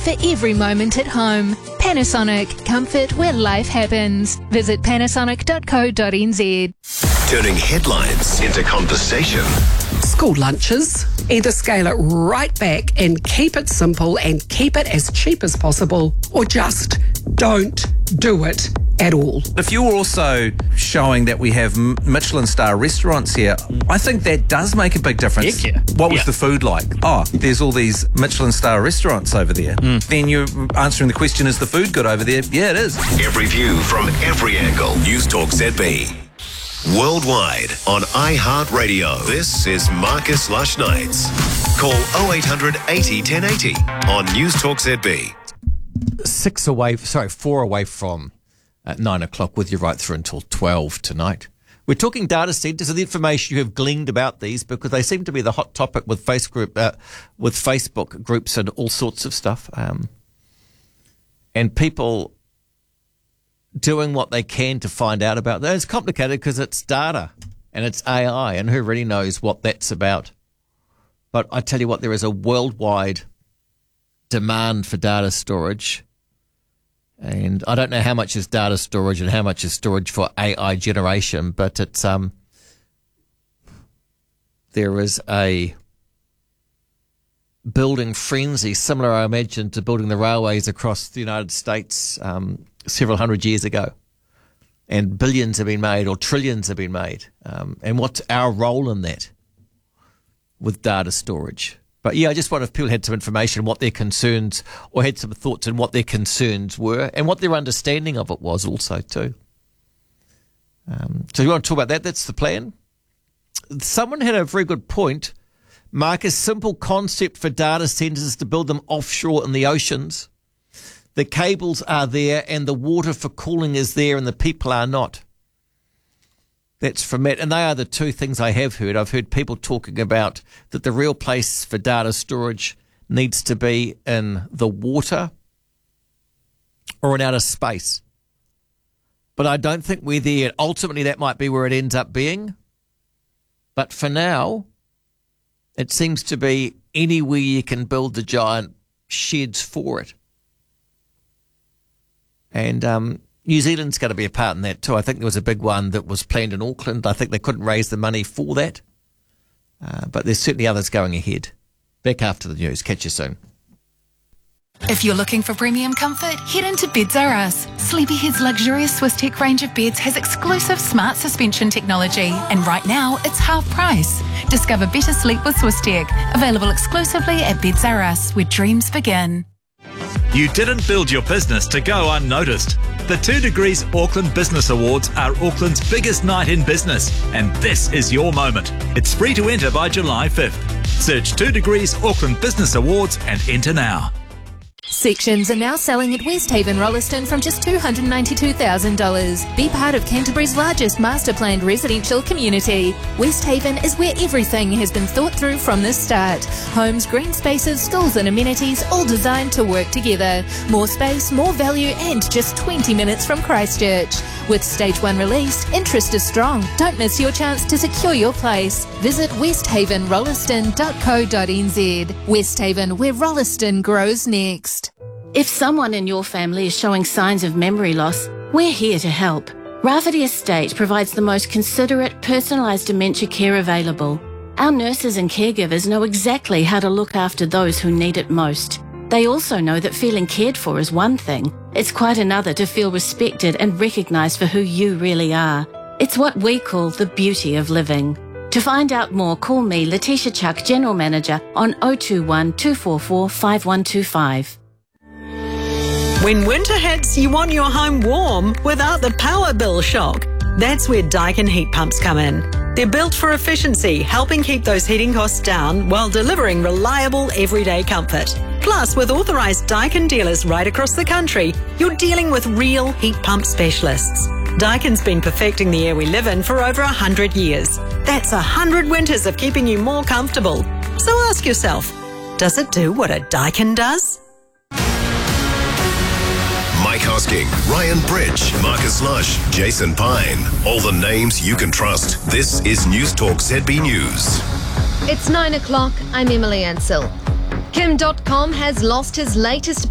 for every moment at home. Panasonic, comfort where life happens. Visit panasonic.co.nz. Turning headlines into conversation. School lunches. Either scale it right back and keep it simple and keep it as cheap as possible, or just don't do it at all. If you're also showing that we have Michelin star restaurants here, I think that does make a big difference. Yeah. What was the food like? Oh, there's all these Michelin star restaurants over there. Then you're answering the question, is the food good over there? Yeah, it is. Every view from every angle. News Talk ZB. Worldwide on iHeartRadio. This is Marcus Lush Nights. Call 0800 80 1080 on News Talk ZB. 4 away from 9 o'clock with you right through until 12 tonight. We're talking data centres and the information you have gleaned about these, because they seem to be the hot topic with Facebook groups and all sorts of stuff. And people doing what they can to find out about that. It's complicated because it's data and it's AI, and who really knows what that's about. But I tell you what, there is a worldwide demand for data storage. And I don't know how much is data storage and how much is storage for AI generation, but it's there is a building frenzy similar, I imagine, to building the railways across the United States several hundred years ago. And billions have been made, or trillions have been made. And what's our role in that with data storage? But yeah, I just wonder if people had some information on what their concerns, or had some thoughts on what their concerns were and what their understanding of it was also too. So you want to talk about that? That's the plan. Someone had a very good point. Mark, a simple concept for data centres is to build them offshore in the oceans. The cables are there and the water for cooling is there and the people are not. That's from Matt. And they are the two things I have heard. I've heard people talking about that the real place for data storage needs to be in the water or in outer space. But I don't think we're there yet. Ultimately, that might be where it ends up being. But for now, it seems to be anywhere you can build the giant sheds for it. And New Zealand's going to be a part in that too. I think there was a big one that was planned in Auckland. I think they couldn't raise the money for that. But there's certainly others going ahead. Back after the news. Catch you soon. If you're looking for premium comfort, head into Beds R Us. Sleepyhead's luxurious Swiss Tech range of beds has exclusive smart suspension technology, and right now it's half price. Discover better sleep with Swiss Tech. Available exclusively at Beds R Us, where dreams begin. You didn't build your business to go unnoticed. The 2 Degrees Auckland Business Awards are Auckland's biggest night in business, and this is your moment. It's free to enter by July 5th. Search 2 Degrees Auckland Business Awards and enter now. Sections are now selling at Westhaven Rolleston from just $292,000. Be part of Canterbury's largest master-planned residential community. Westhaven is where everything has been thought through from the start. Homes, green spaces, schools and amenities, all designed to work together. More space, more value, and just 20 minutes from Christchurch. With Stage 1 released, interest is strong. Don't miss your chance to secure your place. Visit westhavenrolleston.co.nz. Westhaven, where Rolleston grows next. If someone in your family is showing signs of memory loss, we're here to help. Rafferty Estate provides the most considerate, personalised dementia care available. Our nurses and caregivers know exactly how to look after those who need it most. They also know that feeling cared for is one thing. It's quite another to feel respected and recognised for who you really are. It's what we call the beauty of living. To find out more, call me, Letitia Chuck, General Manager, on 021 244 5125. When winter hits, you want your home warm without the power bill shock. That's where Daikin heat pumps come in. They're built for efficiency, helping keep those heating costs down while delivering reliable everyday comfort. Plus, with authorised Daikin dealers right across the country, you're dealing with real heat pump specialists. Daikin's been perfecting the air we live in for over 100 years. That's 100 winters of keeping you more comfortable. So ask yourself, does it do what a Daikin does? Mike Hosking, Ryan Bridge, Marcus Lush, Jason Pine. All the names you can trust. This is News Talk ZB News. It's 9 o'clock. I'm Emily Ansell. Kim.com has lost his latest